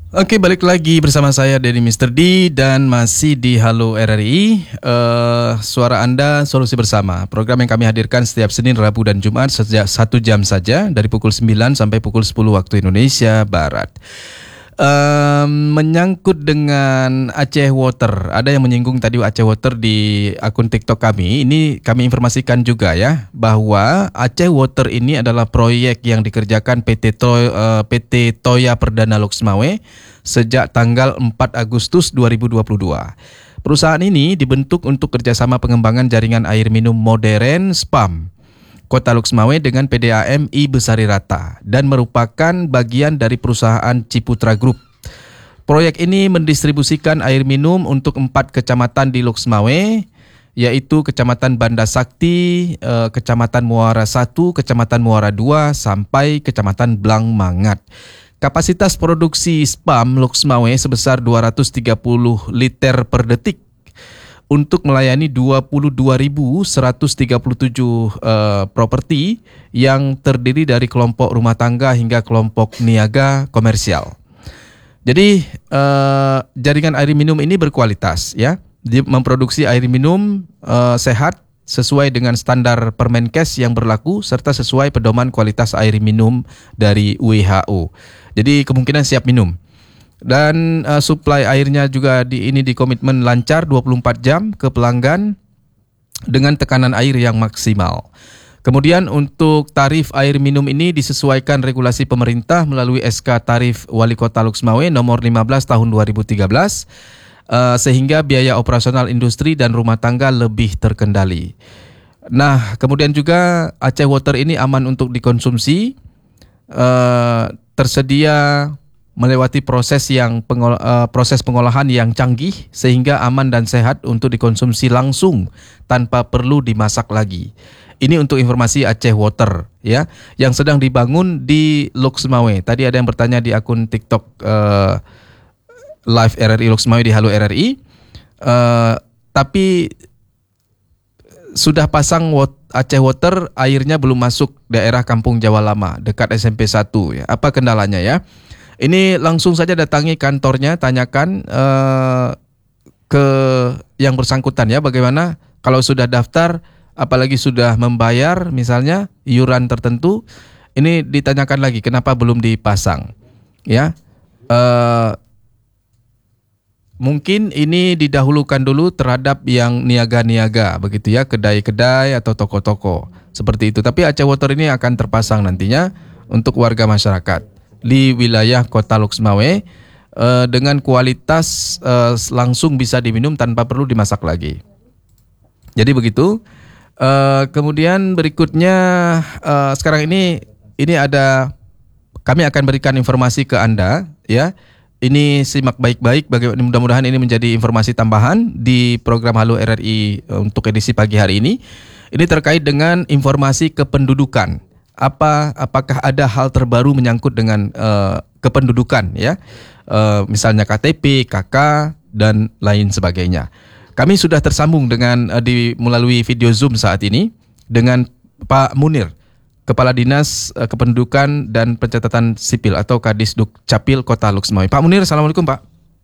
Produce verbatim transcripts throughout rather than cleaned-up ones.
Oke, balik lagi bersama saya Denny Mister D dan masih di Halo R R I. Uh, suara Anda, solusi bersama. Program yang kami hadirkan setiap Senin, Rabu, dan Jumat sejak satu jam saja dari pukul sembilan sampai pukul sepuluh waktu Indonesia Barat. Um, menyangkut dengan Aceh Water, ada yang menyinggung tadi Aceh Water di akun TikTok kami. Ini kami informasikan juga ya, bahwa Aceh Water ini adalah proyek yang dikerjakan P T Toy, uh, P T Toya Perdana Loksmawe sejak tanggal empat Agustus dua ribu dua puluh dua. Perusahaan ini dibentuk untuk kerjasama pengembangan jaringan air minum modern S P A M Kota Loksmawe dengan P D A M I Besari Rata dan merupakan bagian dari perusahaan Ciputra Group. Proyek ini mendistribusikan air minum untuk empat kecamatan di Loksmawe, yaitu Kecamatan Banda Sakti, Kecamatan Muara satu, Kecamatan Muara dua, sampai Kecamatan Blang Mangat. Kapasitas produksi S P A M Loksmawe sebesar dua ratus tiga puluh liter per detik untuk melayani dua puluh dua ribu seratus tiga puluh tujuh uh, properti yang terdiri dari kelompok rumah tangga hingga kelompok niaga komersial. Jadi uh, jaringan air minum ini berkualitas ya, dia memproduksi air minum uh, sehat sesuai dengan standar Permenkes yang berlaku serta sesuai pedoman kualitas air minum dari W H O. Jadi kemungkinan siap minum. Dan uh, suplai airnya juga di ini dikomitmen lancar dua puluh empat jam ke pelanggan dengan tekanan air yang maksimal. Kemudian untuk tarif air minum ini disesuaikan regulasi pemerintah melalui S K Tarif Wali Kota Loksmawe nomor lima belas tahun dua ribu tiga belas uh, sehingga biaya operasional industri dan rumah tangga lebih terkendali. Nah, kemudian juga Aceh Water ini aman untuk dikonsumsi, uh, tersedia melewati proses yang pengol- uh, proses pengolahan yang canggih sehingga aman dan sehat untuk dikonsumsi langsung tanpa perlu dimasak lagi. Ini untuk informasi Aceh Water ya, yang sedang dibangun di Loksmawe. Tadi ada yang bertanya di akun TikTok uh, Live R R I Loksmawe di Halo R R I. Uh, tapi sudah pasang Aceh Water, airnya belum masuk daerah Kampung Jawa Lama dekat S M P satu ya. Apa kendalanya ya? Ini langsung saja datangi kantornya, tanyakan uh, ke yang bersangkutan ya, bagaimana kalau sudah daftar, apalagi sudah membayar misalnya iuran tertentu, ini ditanyakan lagi kenapa belum dipasang ya. Uh, mungkin ini didahulukan dulu terhadap yang niaga-niaga begitu ya, kedai-kedai atau toko-toko seperti itu. Tapi Aceh Water ini akan terpasang nantinya untuk warga masyarakat di wilayah Kota Loksmawe uh, dengan kualitas uh, langsung bisa diminum tanpa perlu dimasak lagi. Jadi begitu. Uh, kemudian berikutnya uh, sekarang ini ini ada, kami akan berikan informasi ke Anda ya. Ini simak baik-baik, bagaimana mudah-mudahan ini menjadi informasi tambahan di program Halo R R I untuk edisi pagi hari ini. Ini terkait dengan informasi kependudukan. Apa apakah ada hal terbaru menyangkut dengan uh, kependudukan ya, uh, misalnya K T P, K K dan lain sebagainya. Kami sudah tersambung dengan uh, di melalui video Zoom saat ini dengan Pak Munir, Kepala Dinas uh, Kependudukan dan Pencatatan Sipil atau Kadisduk Capil Kota Loksmawe. Pak Munir, assalamualaikum Pak.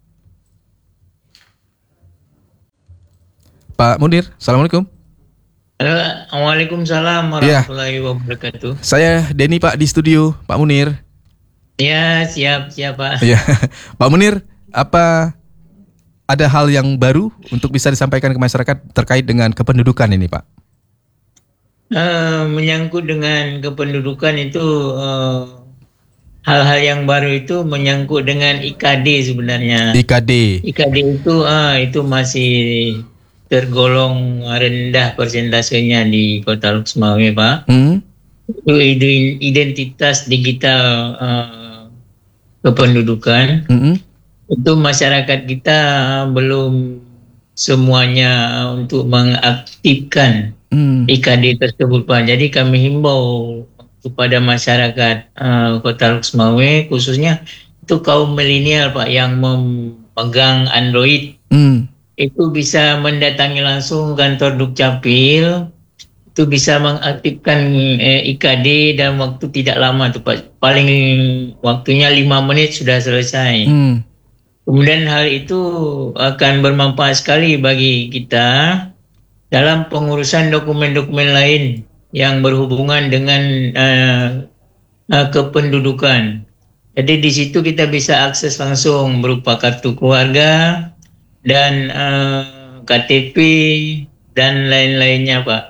Pak Munir, assalamualaikum. Waalaikumsalam warahmatullahi ya. wabarakatuh. Saya Denny Pak di studio, Pak Munir. Ya, siap, siap Pak. Ya, Pak Munir, apa ada hal yang baru untuk bisa disampaikan ke masyarakat terkait dengan kependudukan ini, Pak? Uh, menyangkut dengan kependudukan itu uh, hal-hal yang baru itu menyangkut dengan I K D sebenarnya. I K D. I K D itu uh, itu masih tergolong rendah persentasenya di Kota Loksmawe, Pak. Hmm. Itu identitas digital uh, kependudukan. Hmm. Itu masyarakat kita belum semuanya untuk mengaktifkan hmm. I K D tersebut, Pak. Jadi kami himbau kepada masyarakat uh, Kota Loksmawe, khususnya itu kaum milenial, Pak, yang memegang Android. Hmm. Itu bisa mendatangi langsung kantor Dukcapil itu bisa mengaktifkan eh, I K D dalam waktu tidak lama tuh Pak. Paling waktunya lima menit sudah selesai. Hmm. Kemudian hal itu akan bermanfaat sekali bagi kita dalam pengurusan dokumen-dokumen lain yang berhubungan dengan uh, uh, kependudukan. Jadi di situ kita bisa akses langsung berupa kartu keluarga dan uh, K T P dan lain-lainnya Pak.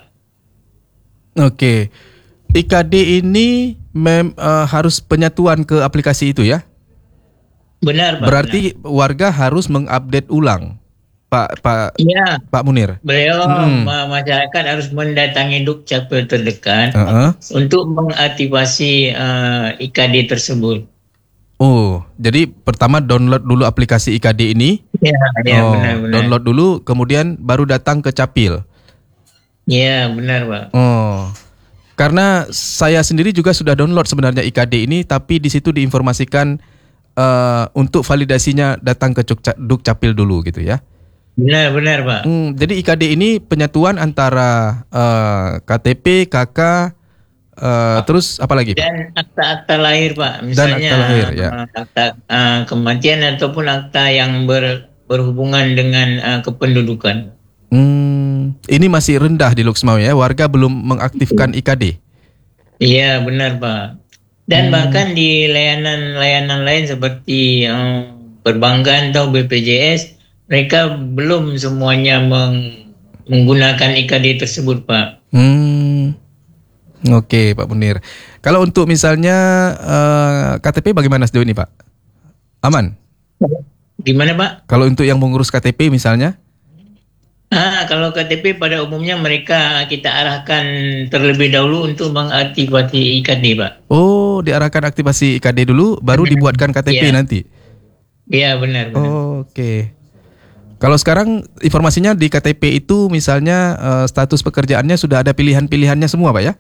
Oke, I K D ini mem, uh, harus penyatuan ke aplikasi itu ya? Benar Pak. Berarti benar. Warga harus mengupdate ulang, Pak Pak ya, Pak Munir. Beliau hmm. masyarakat harus mendatangi Dukcapil terdekat uh-huh. untuk mengaktifasi uh, I K D tersebut. Oh, jadi pertama download dulu aplikasi I K D ini. Ya, ya oh, benar-benar. Download dulu, kemudian baru datang ke Capil. Ya, benar Pak. Oh, karena saya sendiri juga sudah download sebenarnya I K D ini, tapi di situ diinformasikan uh, untuk validasinya datang ke Dukcapil dulu gitu ya. Benar-benar Pak. Hmm, jadi I K D ini penyatuan antara uh, K T P, K K, uh, terus apa lagi? Dan akta-akta lahir Pak. Misalnya Dan akta lahir, ya. akta uh, kematian ataupun akta yang ber, berhubungan dengan uh, kependudukan. Hmm, ini masih rendah di Luxmau ya, warga belum mengaktifkan I K D. Iya benar Pak. Dan hmm. bahkan di layanan-layanan lain seperti um, perbankan atau B P J S, mereka belum semuanya meng- menggunakan I K D tersebut Pak. Hmm, Oke Pak Munir. Kalau untuk misalnya uh, K T P bagaimana sejauh ini Pak? Aman? Gimana Pak? Kalau untuk yang mengurus K T P misalnya? Ah, kalau K T P pada umumnya mereka kita arahkan terlebih dahulu untuk mengaktifasi I K D, Pak. Oh, diarahkan aktivasi I K D dulu, baru dibuatkan K T P ya. nanti? Iya, benar. benar. Oh, Oke. Okay. Kalau sekarang informasinya di K T P itu misalnya uh, status pekerjaannya sudah ada pilihan-pilihannya semua, Pak ya?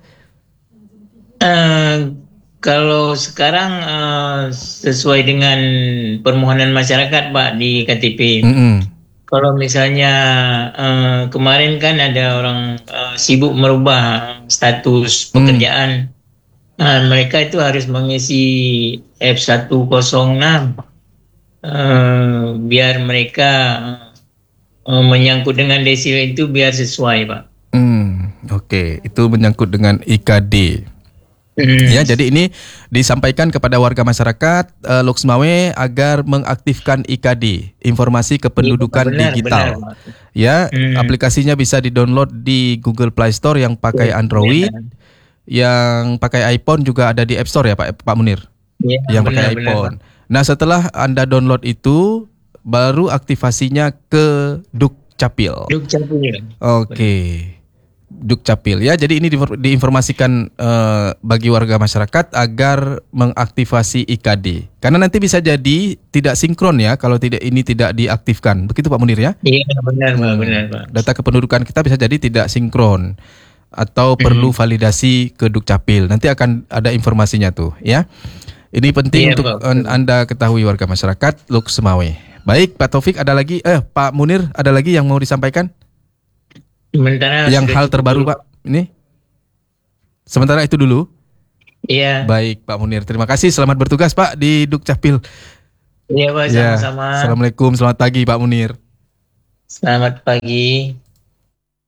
Uh, kalau sekarang uh, sesuai dengan permohonan masyarakat, Pak, di K T P. Mm-hmm. Kalau misalnya uh, kemarin kan ada orang uh, sibuk merubah status pekerjaan, hmm. uh, mereka itu harus mengisi F seratus enam uh, biar mereka uh, menyangkut dengan desil itu biar sesuai, Pak. Hmm, Oke, okay. Itu menyangkut dengan I K D. Hmm. Ya, jadi ini disampaikan kepada warga masyarakat uh, Luxmau agar mengaktifkan I K D, informasi kependudukan benar, digital. Benar, ya, hmm. aplikasinya bisa di-download di Google Play Store yang pakai ya, Android, ya. Yang pakai iPhone juga ada di App Store ya Pak Pak Munir. Ya, yang pakai benar, iPhone. Benar, nah, setelah Anda download itu, baru aktivasinya ke Dukcapil. Dukcapil. Oke. Okay. Dukcapil ya, jadi ini diinformasikan uh, bagi warga masyarakat agar mengaktifasi I K D. Karena nanti bisa jadi tidak sinkron ya kalau tidak ini tidak diaktifkan. Begitu Pak Munir ya? Iya benar Pak, benar Pak. Data kependudukan kita bisa jadi tidak sinkron atau perlu validasi ke Dukcapil. Nanti akan ada informasinya tuh ya. Ini penting iya, untuk Pak. Anda ketahui warga masyarakat Luxmau. Baik Pak Taufik, ada lagi eh Pak Munir ada lagi yang mau disampaikan? Sementara yang hal terbaru dulu. Pak ini sementara itu dulu. Iya. Baik Pak Munir, terima kasih, selamat bertugas Pak di Dukcapil. Iya Pak, sama-sama. Ya. Assalamualaikum, selamat pagi Pak Munir. Selamat pagi.